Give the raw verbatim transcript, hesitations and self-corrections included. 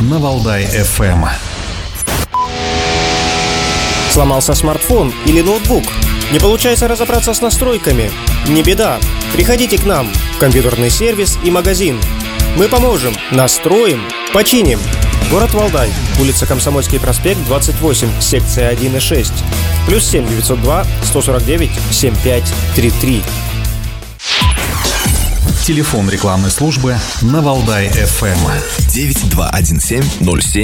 на Валдай-эф эм. Сломался смартфон или ноутбук? Не получается разобраться с настройками? Не беда. Приходите к нам в компьютерный сервис и магазин. Мы поможем, настроим, починим. Город Валдай, улица Комсомольский проспект, двадцать восемь, секция один и шесть. Плюс семь девятьсот два сто сорок девять семьдесят пять тридцать три. Телефон рекламной службы на Валдай-эф эм. девять два один семь ноль семь